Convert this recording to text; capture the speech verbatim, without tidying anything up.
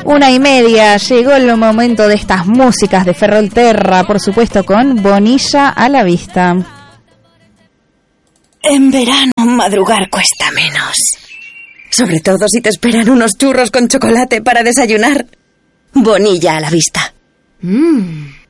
Una y media, llegó el momento de estas músicas de Ferrolterra, por supuesto con Bonilla a la vista. En verano madrugar cuesta menos. Sobre todo si te esperan unos churros con chocolate para desayunar. Bonilla a la vista. Mmm.